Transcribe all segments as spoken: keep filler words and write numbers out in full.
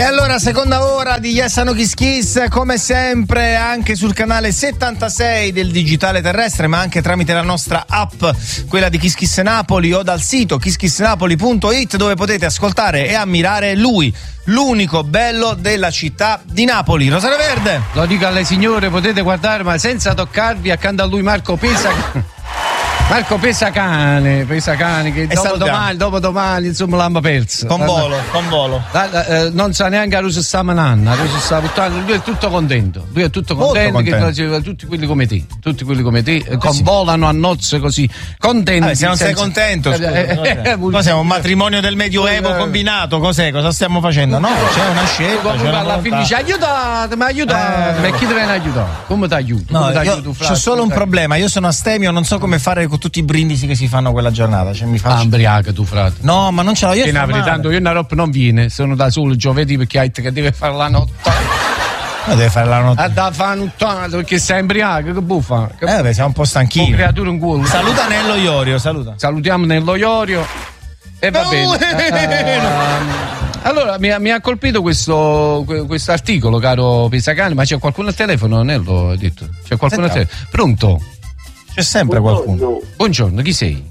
E allora, seconda ora di Yes I Know Kiss Kiss, come sempre anche sul canale settantasei del digitale terrestre, ma anche tramite la nostra app, quella di Kiss Kiss Napoli, o dal sito kiss kiss napoli punto it, dove potete ascoltare e ammirare lui, l'unico bello della città di Napoli. Rosario Verde. Lo dico alle signore, potete guardare ma senza toccarvi, accanto a lui Marco Pesa. Marco Pesacane, Pesacane che dopo domani, dopo domani insomma l'hanno perso. Con volo, con volo. La, la, eh, non sa neanche a Rosa sta mananna, Rosa sta puttana, lui è tutto contento. Lui è tutto contento, contento. Che tutti quelli come te, tutti quelli come te, eh, convolano sì. a nozze così, contenti. Eh, se non senza... sei contento, scusa, eh, eh, noi siamo un matrimonio del Medioevo eh, combinato, cos'è? Cosa stiamo facendo? No, c'è una scelta. C'è alla fine dice aiutatemi, aiutatemi, eh, ma chi ti viene a aiutare? Come ti aiuto? No, c'ho solo un problema, io sono astemio, non so come fare con tutti i brindisi che si fanno quella giornata, cioè mi faccio... Ah, imbriaca tu, frate. No, ma non ce l'ho io. Tanto io una roba non viene, sono da solo giovedì perché hai che deve fare la notte. Ma deve fare la notte. Ah, da fare nottata perché sei imbriaco, che buffa. Che eh, beh, siamo un po' stanchini. Un creatura in culo. Saluta Nello Iorio, saluta. Salutiamo Nello Iorio. E va bene. Uh, uh, allora, mi ha, mi ha colpito questo questo articolo, caro Pesacani, ma c'è qualcuno al telefono, Nello, ha detto. C'è qualcuno Senta. al telefono. Pronto? C'è sempre Buongiorno. qualcuno. Buongiorno, chi sei?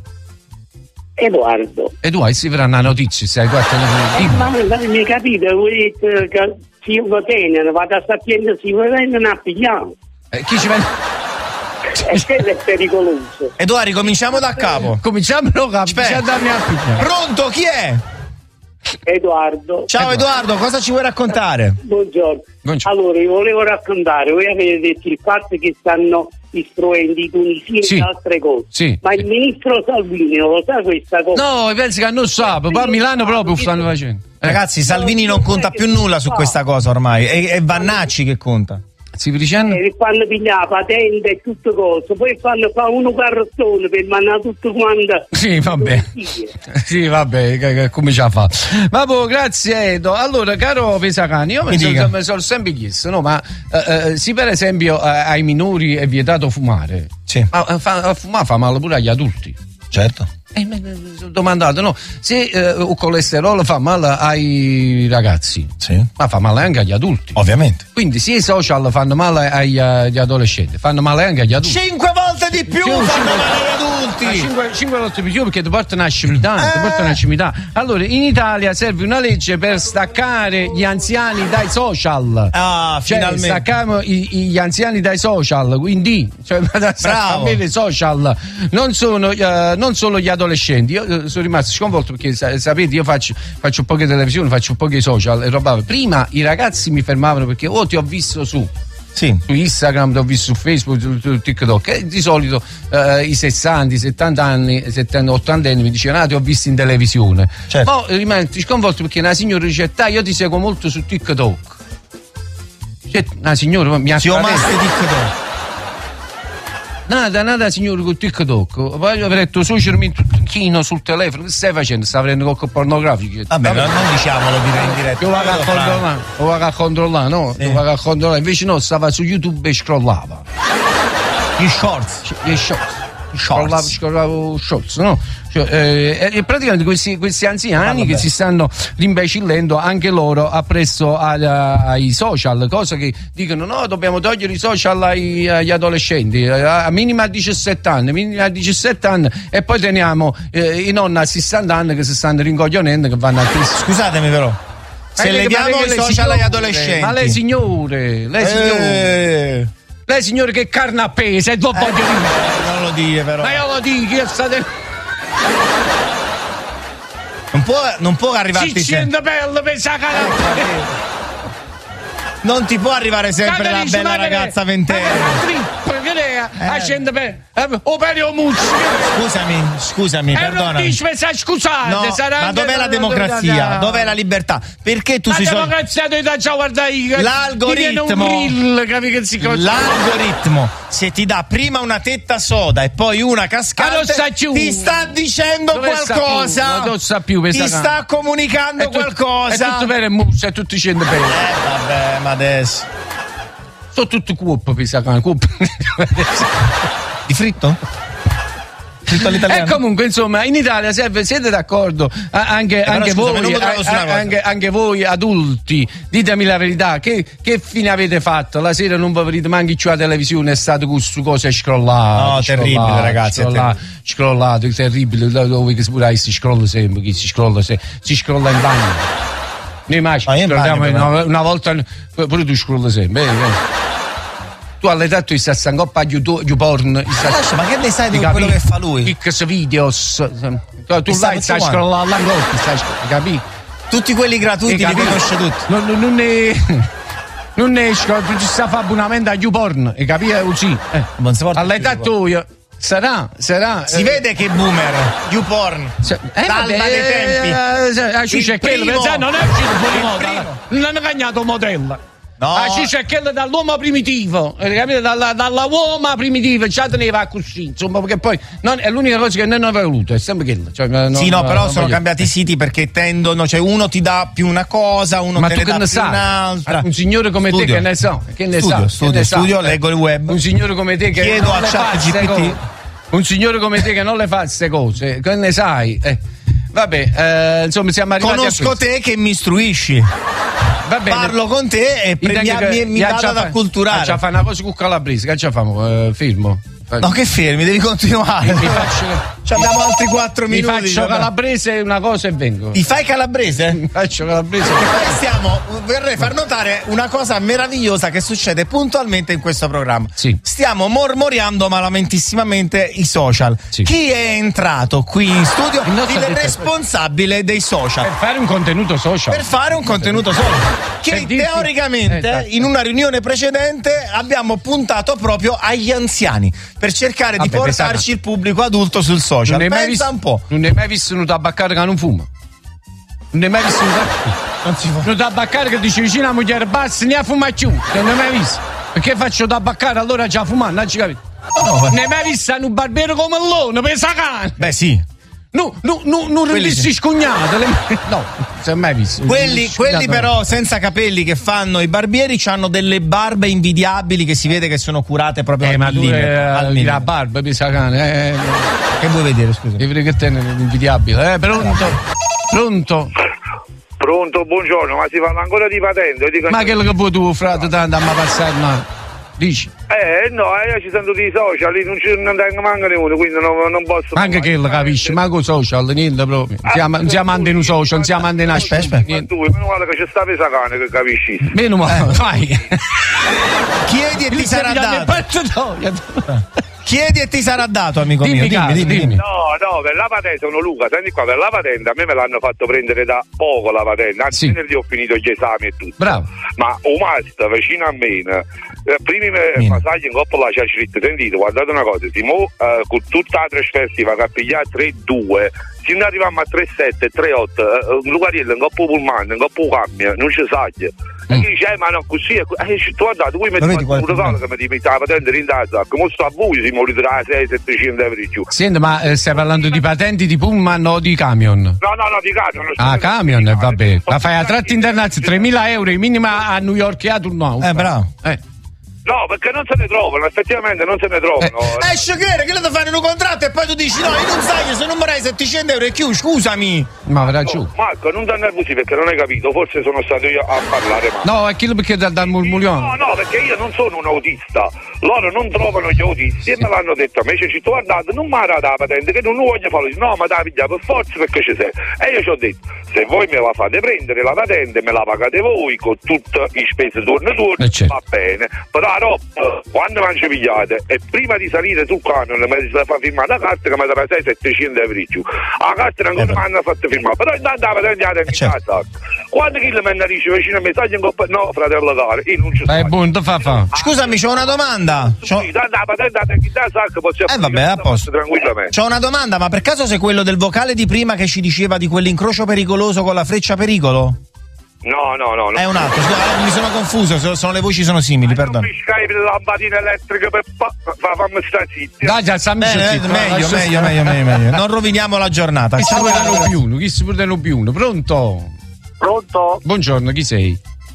Edoardo. Edoardo, si verrà una notizia, sai, guarda. Eh, ma mi hai capito, voi che si va bene, vado a sapere si va bene, non pigliamo. Eh, chi ci vende? E quello è pericoloso. Edoardo, cominciamo da capo. Cominciamo da capo. Aspetta. Pronto, chi è? Edoardo. Ciao Edoardo, cosa ci vuoi raccontare? Buongiorno. Buongiorno. Allora, io volevo raccontare, voi avete detto il fatto che stanno istruendo i tunisini sì. e altre cose. Sì. Ma il ministro Salvini non lo sa questa cosa? No, pensi che non sa, poi a Milano proprio stanno facendo. Eh. Ragazzi, Salvini non conta più nulla su questa cosa ormai, è, è Vannacci che conta. Si dicendo? Eh, fanno pigliare patente e tutte cose, poi fanno fa uno carrozzone per mandare tutto quanto. Sì, vabbè. Sì, vabbè, come ce la fa? Vabbè, grazie Edo. Allora, caro Pesacani, io mi sono, sono sempre chiesto, no, ma eh, sì, per esempio eh, ai minori è vietato fumare. Sì. Ma a, a fumare fa male pure agli adulti. Certo. E mi sono domandato, no, se eh, il colesterolo fa male ai ragazzi, sì. ma fa male anche agli adulti. Ovviamente. Quindi se i social fanno male agli, agli adolescenti, fanno male anche agli adulti. Cinque volte di più, più fanno male agli adulti. Ah, cinque, cinque volte di più perché ti portano a scimità, eh. ti portano a scimità. Allora, in Italia serve una legge per staccare gli anziani dai social. Ah, cioè, finalmente. stacchiamo i, gli anziani dai social, quindi cioè, i social non sono uh, non solo gli adolescenti. Io uh, sono rimasto sconvolto perché sa, sapete, io faccio, faccio un po' di televisione, faccio un po' di social e roba. Prima i ragazzi mi fermavano perché oh ti ho visto su Sì. su Instagram, ti ho visto su Facebook, su, su TikTok, e di solito eh, i sessanta, i settanta anni, settanta, ottanta anni mi dicevano ah ti ho visto in televisione. Certo. Ma rimani sconvolto perché una signora dice ah io ti seguo molto su TikTok. Cioè, una signora mi ha si omaste TikTok. Nada, nada signore con TikTok. Poi ho detto suocero un chino sul telefono, che stai facendo? Sta avendo qualche pornografico. Vabbè, Vabbè. non diciamolo dire in diretta. Io vado a controllare, lo vado a controllare, no? Sì. Lo vado a controllare, invece no, stava su YouTube e scrollava. Gli shorts. Gli shorts. Scrollavo, scrollavo shorts, no? Cioè, eh, e praticamente questi, questi anziani che si stanno rimbecillendo anche loro appresso ai, ai social, cosa che dicono no, dobbiamo togliere i social ai, agli adolescenti, a, a minima diciassette anni, minima diciassette anni, e poi teniamo eh, i nonni a sessanta anni che si stanno rincoglionendo, che vanno a Cristo. Scusatemi però, se eh, leviamo i social signore, agli adolescenti, ma le signore, le signore eh. lei signore che carne appesa e dopo eh, eh, non lo dire però, ma io lo dico, io state non può, non può arrivarti si scende pelle per eh, non ti può arrivare sempre la bella ragazza ventenne. Scende per o per o mucci. Scusami, scusami, perdonami. Scusate, no, ma dov'è la democrazia? Dov'è la libertà? Perché tu si sono la democrazia ti dà già guardare l'algoritmo l'algoritmo se ti dà prima una tetta soda e poi una cascante ti sta dicendo dove qualcosa, non sa più, ti sta comunicando è qualcosa. È tutto vero, è mucci, è tutto scende bene. Eh vabbè, ma adesso sono tutti cuop, Pesacani, cuop. Di fritto? Tutto all'italiano. E comunque, insomma, in Italia serve, siete d'accordo? A- anche, anche, scusa, voi, a- a- anche, anche voi adulti, ditemi la verità, che, che fine avete fatto? La sera non vi vedete manchi più la televisione, è stato con su cose scrollate. No, terribile, scrollate, ragazzi. Scrollate, scrollate, terribile. Dove che pure si scrolla sempre, chi si scrolla, se, si scrolla in bagno. Noi mai Ah, scrolliamo bagno, una, una volta, pure tu scrolli sempre. Eh, eh. Tu all'età tu stai a coppa di porn. Lascia, ma che ne sai di quello che fa lui? X videos. Tu, tu sta là stai scrollando l'angolfi, stai capi? Tutti quelli gratuiti li conosce tutti. Non, non, non ne. Non ne esco, tu ci stai a fare abbonamento a YouPorn, e capi? Così. Eh. All'età tua. Sarà, sarà. Si eh, vede che boomer, YouPorn. Se, eh, Salva vabbè, dei tempi. Eh, eh, c'è quello, primo, pensa, non è uscito fuori il moda. primo. Non hanno cagnato modello. No. Ah, sì, c'è quello dall'uomo primitivo, eh, capito? Dalla, dalla uomo primitivo, già teneva così, insomma, perché poi non, è l'unica cosa che non avevo voluto, è sempre quello. Cioè, non, sì, no, però non sono voglio. cambiati i siti perché tendono, cioè uno ti dà più una cosa, uno Ma te tu ne che dà ne più sai? un'altra. Un signore come Studio. te che ne so, che ne Studio, sa, studio, che ne studio, sa. leggo il web. Un signore come te che Chiedo non a le fa ChatGPT. ste cose. Un signore come te che non le fa queste cose, che ne sai? Eh. Vabbè, eh, insomma, siamo arrivati Conosco a te che mi istruisci. Va bene. Parlo con te e pre- mi, mi, mi vado ad acculturare. Ci fa una cosa con Calabrese, che ci facciamo? Eh, firmo. No, che fermi, devi continuare. Mi faccio, Ci abbiamo altri quattro mi minuti. faccio Calabrese una cosa e vengo. Ti fai calabrese? Mi faccio Calabrese. E poi stiamo, vorrei far notare una cosa meravigliosa che succede puntualmente in questo programma. Sì. Stiamo mormoriando malamentissimamente i social. Sì. Chi è entrato qui in studio? Il nostro Il detto- responsabile dei social. Per fare un contenuto social. Per fare un contenuto social. Che Per dirti- teoricamente Esatto. in una riunione precedente abbiamo puntato proprio agli anziani per cercare di Vabbè, portarci pensate. il pubblico adulto sul social. Non hai mai Pensa visto un po'. Non hai mai visto un tabaccare che non fuma? Non hai mai visto un tabaccare? Un tabaccare che dice vicino a moglie basta, ne ha fumato più. Non hai mai visto? Perché faccio tabaccare allora già fumare, non ci capito? No, Non hai mai visto un barbiere come l'uomo, pensa cane? beh sì. No, no, no, non Quelli rendisti sì. scugnate. Le... No, non si è mai visto. Quelli, quelli Scugnate. però senza capelli che fanno i barbieri hanno delle barbe invidiabili che si vede che sono curate proprio Eh, al ma tu millimetro, al eh, la millimetro. barba, pensa cane. Eh, Che vuoi vedere, scusa? io vedo che te ne è invidiabile. Eh, pronto? Pronto? Pronto, buongiorno, ma si parla ancora di patente? Io dico- Ma che che vuoi tu, frate, tanto a passare ma dici? Eh, no, eh, io ci sento dei social, lì non, ci, non tengo manco uno, quindi non, non posso... Anche che lo capisci, ma con social, niente proprio. Non siamo, non siamo andati in social, non siamo andati in Aspetta, aspetti. aspetta. Niente. Tu, meno male che c'è sta pesa cane che capisci. Meno male, vai. Chiedi e ti sarà dato. dato. Chiedi e ti sarà dato, amico Dimmi, mio. Dimmi, caro, dimmi, dimmi. dimmi. No, no, per la patente, sono Luca, senti qua, per la patente a me me l'hanno fatto prendere da poco la patente, anzi Sì. venerdì ho finito gli esami e tutto. Bravo. Ma un master vicino a me, eh, prima Meno. mi massaggi in coppa la c'è scritto, sentite, guardate una cosa, Simo, eh, con tutta la trasferta va a pigliare tre due, se ne arriviamo a tre sette, tre otto, eh, un Lucarello, in coppa pulmano, in coppa cambia, non ci sa. E chi dice, eh, ma non così, è co- eh, tu guardate, voi metti vedi un qual è il solo che mi dice, la patente in tazza, come sto a voi, si muore tra sei settecento euro di più. Senti, ma eh, stai parlando di patenti di pullman o di camion? No, no, no, di camion. Ah, camion, eh, vabbè. La fai a tratti internazionali, tremila euro, in minima a New York e a Tournau. Eh, bravo. Eh. No, perché non se ne trovano, effettivamente non se ne trovano. Eh, sciocchera, che lo fanno un contratto e poi tu dici, no, io non sai che se non vorrei settecento euro e chiù, scusami. Ma avrà giù. No, Marco, non ti nervosi perché non hai capito, forse sono stato io a parlare male. No, è quello perché dal, dal No, murmuglione. no, perché io non sono un autista, loro non trovano gli autisti e me l'hanno detto a me, cioè, ci sto guardando, non mi ha dato la patente, che non lo voglio fare, no, ma da pigliare per forza perché ci sei. E io ci ho detto, se voi me la fate prendere la patente, me la pagate voi con tutte le spese torno torno, Eh, certo. va bene, però la roba, quando man ci pigliate e prima di salire sul camion mi si fa firmare la carta che mi darà sei settecento euro in più, la carta ancora Eh, mi hanno fatto firmare, però intanto la patente la tengo in certo. casa. Quando chi mi dice vicino a me, sai in coppa, no fratello caro, io non ci È sto. buono, ti fa fa. Scusami, c'ho una domanda. C'ho, Sì, da- da patente la tengo in casa, che posso Eh, vabbè, a posto. tranquillamente. c'ho una domanda, ma per caso sei quello del vocale di prima che ci diceva di quell'incrocio pericoloso con la freccia pericolo? No, no, no, no. È un altro, scusa, mi sono confuso, so- sono, le voci sono simili, Non perdono. mi scarichi le lampadine elettriche per fa, fa fammi stare zitti. Dai, già, stammi Bene, zitto, meglio, lascia meglio, stare. meglio, meglio, meglio. Non roviniamo la giornata. Chi si Ciao, può dare ragazzi. più uno? Chi si può dare più uno? Pronto? Pronto? Buongiorno, chi sei?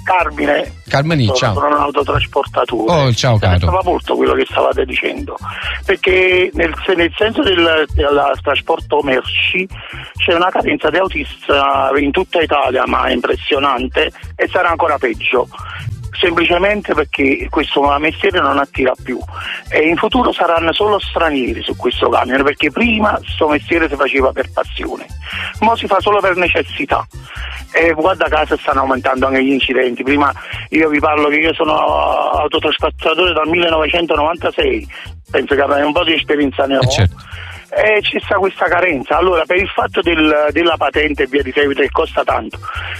Carmine. Carmine, ciao. Sono un autotrasportatore. Oh, ciao caro. Mi molto quello che stavate dicendo, perché nel, nel senso del, del trasporto merci c'è una carenza di autisti in tutta Italia, ma è impressionante, e sarà ancora peggio. Semplicemente perché questo mestiere non attira più e in futuro saranno solo stranieri su questo camion, perché prima questo mestiere si faceva per passione, ora si fa solo per necessità. E guarda caso stanno aumentando anche gli incidenti. Prima io vi parlo che io sono autotrasportatore dal millenovecentonovantasei, penso che avrei un po' di esperienza ne ho. Eh certo. E ci sta questa carenza. Allora, per il fatto del, della patente e via di seguito che costa tanto,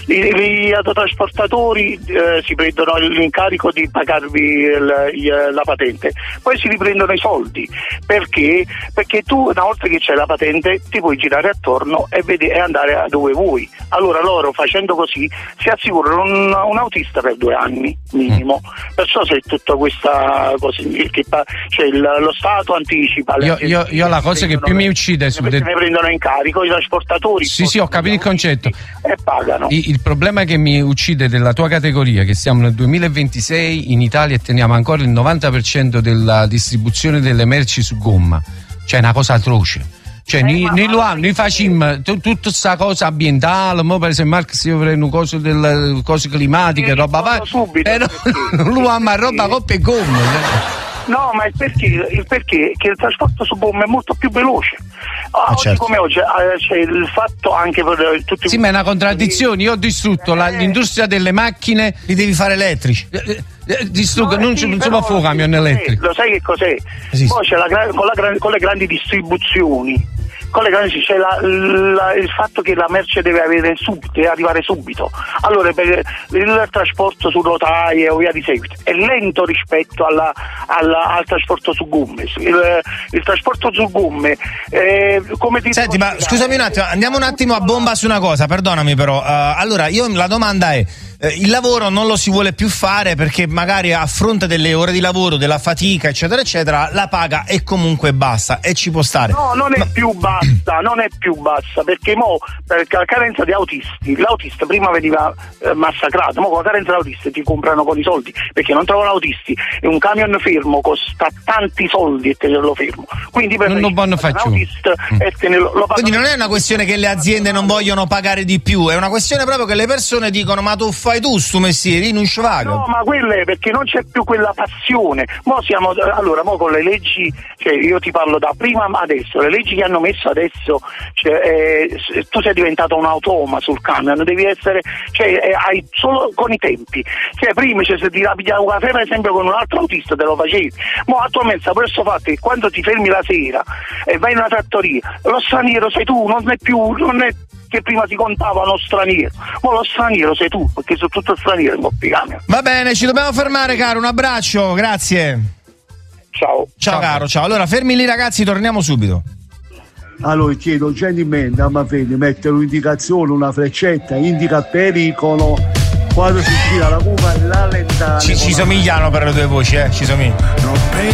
gli autotrasportatori eh, si prendono l'incarico di pagarvi il, il, la patente, poi si riprendono i soldi. Perché? Perché tu una volta che c'è la patente ti puoi girare attorno e, vedi, e andare a dove vuoi. Allora loro facendo così si assicurano un, un autista per due anni minimo. Mm. Perciò c'è tutta questa cosa che cioè il, lo Stato anticipa. Io, io, io la cosa che più mi uccide su de... ne prendono in carico i trasportatori. Sì, sì, ho capito il concetto. E pagano. Il, il problema che mi uccide della tua categoria, che siamo nel duemilaventisei in Italia e teniamo ancora il novanta per cento della distribuzione delle merci su gomma. Cioè, è una cosa atroce. Cioè, eh, noi, ma, noi lo hanno, noi facciamo t- tutta questa cosa ambientale, mo per esempio Marx io avrei un coso del cose climatiche, sì, roba va. Però non lo amo a roba coppe e gomme. No, ma il perché, il perché che il trasporto su gomma è molto più veloce. Ah, oggi certo. come oggi c'è il fatto anche per tutti. Sì, ma è una contraddizione. Io ho distrutto eh, la, l'industria delle macchine. Li devi fare elettrici. Eh, eh, distruggo, no, non, sì, non si può fare un camion elettrico. Lo sai che cos'è? Sì, Poi sì. c'è la, con, la, con le grandi distribuzioni. Con le grandi c'è la, la, il fatto che la merce deve avere subito, deve arrivare subito. Allora per il trasporto su rotaie o via di seguito è lento rispetto alla, alla, al trasporto su gomme. Il, il trasporto su gomme eh, come ti Senti, ma scusami un attimo, andiamo un attimo a bomba su una cosa, perdonami però. Uh, allora, io la domanda è: eh, il lavoro non lo si vuole più fare perché magari a fronte delle ore di lavoro, della fatica, eccetera, eccetera, la paga è comunque bassa e ci può stare. No, non è ma... più bassa, non è più bassa, perché mo per la carenza di autisti, l'autista prima veniva eh, massacrato, mo con la carenza di autisti ti comprano con i soldi, perché non trovano autisti e un camion fermo costa tanti soldi e tenerlo fermo. Quindi per non lo vanno faccio. Mm. E tenerlo, lo Quindi non è una questione che le aziende non vogliono pagare di più, è una questione proprio che le persone dicono: ma tu fai tu sto mestiere, io non ci vado. No, ma quello è perché non c'è più quella passione. Mo siamo, allora, mo con le leggi, cioè io ti parlo da prima ma adesso, le leggi che hanno messo adesso, cioè, eh, tu sei diventato un automa sul camion, devi essere, cioè eh, hai solo con i tempi. Cioè prima cioè, se ti pigliavi un caffè per esempio con un altro autista te lo facevi. Mo attualmente sta questo fatto che quando ti fermi la sera e vai in una trattoria, lo straniero sei tu, non è più, non è che prima si contava uno straniero, ma lo straniero sei tu, perché sono tutto straniero in coppi camion. Va bene, ci dobbiamo fermare, caro, un abbraccio, grazie. Ciao. Ciao, ciao caro, ciao. Allora fermi lì ragazzi, torniamo subito. Allora chiedo gentilmente a Mafedi mettere un'indicazione, una freccetta, indica pericolo, quando si gira la cupa e l'allentare. Ci, ci somigliano per le due voci, eh, ci somigliano.